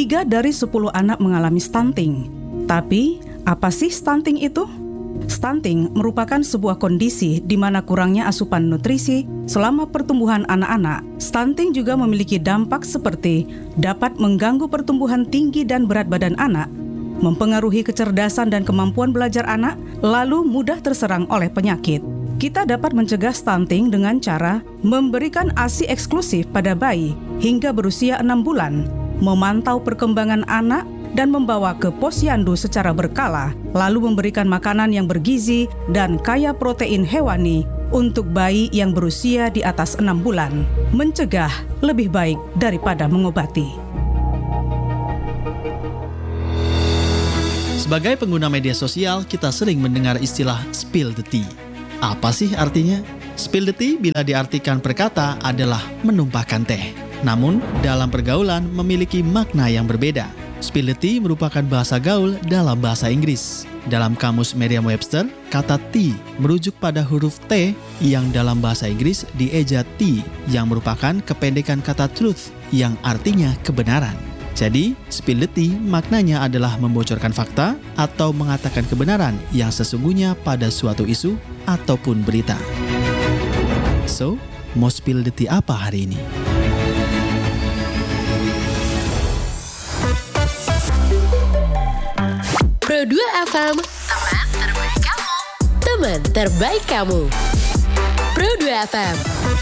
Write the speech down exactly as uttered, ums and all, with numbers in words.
Tiga dari sepuluh anak mengalami stunting. Tapi, apa sih stunting itu? Stunting merupakan sebuah kondisi di mana kurangnya asupan nutrisi selama pertumbuhan anak-anak. Stunting juga memiliki dampak seperti dapat mengganggu pertumbuhan tinggi dan berat badan anak, mempengaruhi kecerdasan dan kemampuan belajar anak, lalu mudah terserang oleh penyakit. Kita dapat mencegah stunting dengan cara memberikan ASI eksklusif pada bayi hingga berusia enam bulan, memantau perkembangan anak, dan membawa ke posyandu secara berkala, lalu memberikan makanan yang bergizi dan kaya protein hewani untuk bayi yang berusia di atas enam bulan. Mencegah lebih baik daripada mengobati. Sebagai pengguna media sosial, kita sering mendengar istilah spill the tea. Apa sih artinya? Spill the tea bila diartikan per kata adalah menumpahkan teh. Namun, dalam pergaulan memiliki makna yang berbeda. Spill the tea merupakan bahasa gaul dalam bahasa Inggris. Dalam kamus Merriam-Webster, kata tea merujuk pada huruf T yang dalam bahasa Inggris dieja T, yang merupakan kependekan kata truth yang artinya kebenaran. Jadi, spill the tea maknanya adalah membocorkan fakta atau mengatakan kebenaran yang sesungguhnya pada suatu isu ataupun berita. So, mau spill the tea apa hari ini? Pro dua F M, teman terbaik kamu. Teman terbaik kamu. Pro dua F M.